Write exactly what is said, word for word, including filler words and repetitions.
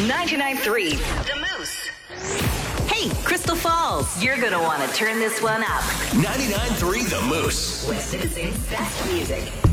ninety-nine point three The Moose. Hey, Crystal Falls, you're going to want to turn this one up. ninety-nine point three The Moose. West Citizens' best music.